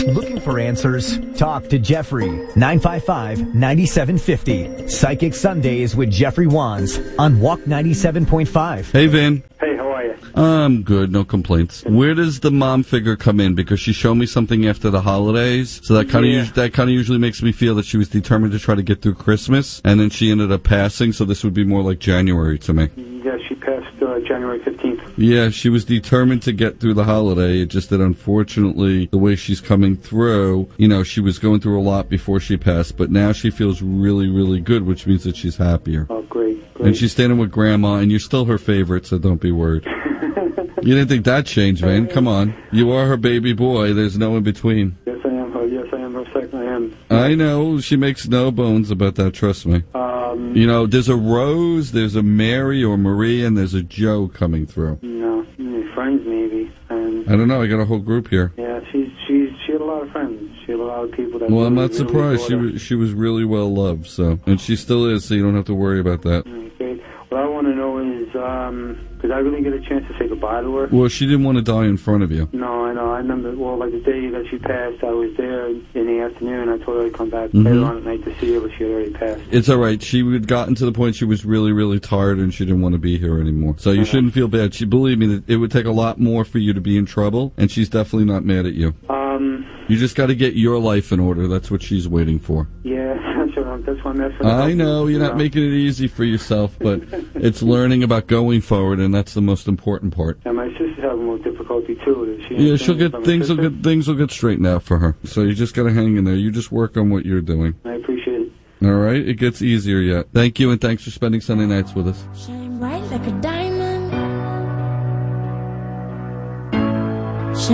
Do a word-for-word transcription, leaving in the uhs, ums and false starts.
Looking for answers? Talk to Jeffrey. nine five five, nine seven five zero. Psychic Sundays with Jeffrey Wands on Walk ninety-seven point five. Hey, Vin. Hey, how are you? I'm good, no complaints. Where does the mom figure come in? Because she showed me something after the holidays, so that kind of Yeah. us- that kind of usually makes me feel that she was determined to try to get through Christmas, and then she ended up passing. So this would be more like January to me. Yeah, she passed uh, January fifteenth. Yeah, she was determined to get through the holiday. It just that unfortunately, the way she's coming through, you know, she was going through a lot before she passed, but now she feels really, really good, which means that she's happier. Oh, great, great. And she's standing with Grandma, and you're still her favorite, so don't be worried. You didn't think that changed, man. Come on. You are her baby boy. There's no in between. Yes, I am her. Yes, I am her second. I am. I know. She makes no bones about that. Trust me. Um, You know, there's a Rose, there's a Mary or Marie, and there's a Joe coming through. you know, mm, friends maybe. And I don't know. I got a whole group here. yeah, she's she's she had a lot of friends. She had a lot of people that. Well, I'm really, not really surprised. bought She her. was she was really well loved, so and she still is. So you don't have to worry about that. Okay. What I want to know is, um, did I really get a chance to say goodbye to her? Well, she didn't want to die in front of you. No, I know. I remember. Well, like the day that she passed, I was there in the afternoon. I told her I'd come back Mhm. later on at night to see her, but she had already passed. It's all right. She had gotten to the point she was really, really tired, and she didn't want to be here anymore. So you Uh-huh. shouldn't feel bad. She believe me that it would take a lot more for you to be in trouble, and she's definitely not mad at you. Um. You just got to get your life in order. That's what she's waiting for. Yeah, that's what I'm, that's what I'm asking. I know you're not making it easy for yourself, but it's learning about going forward, and that's the most important part. And my sister's having more difficulty too. Is she Yeah, she'll get from her things will sister? get things will get straightened out for her. So you just got to hang in there. You just work on what you're doing. I appreciate it. All right, it gets easier yet. Thank you, and thanks for spending Sunday nights with us. Shine bright like a diamond.